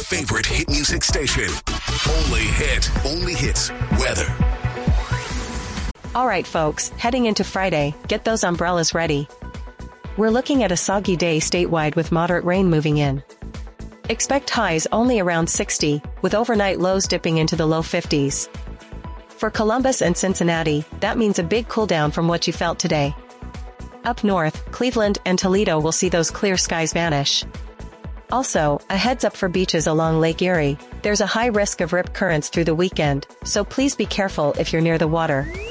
favorite hit music station. Only hits, weather. All right, folks, heading into Friday, get those umbrellas ready. We're looking at a soggy day statewide with moderate rain moving in. Expect highs only around 60, with overnight lows dipping into the low 50s. For Columbus and Cincinnati, that means a big cool down from what you felt today. Up north, Cleveland and Toledo will see those clear skies vanish. Also, a heads up for beaches along Lake Erie, there's a high risk of rip currents through the weekend, so please be careful if you're near the water.